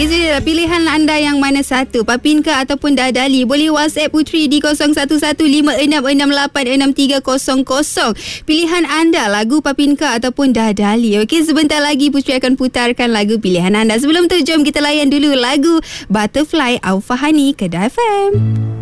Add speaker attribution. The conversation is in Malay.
Speaker 1: Izzy, pilihan anda yang mana satu? Papinka ataupun Dadali? Boleh WhatsApp Putri di 011566863000. Pilihan anda lagu Papinka ataupun Dadali. Okey, sebentar lagi Putri akan putarkan lagu pilihan anda. Sebelum tu, jom kita layan dulu lagu Butterfly Aufahani Kedah FM.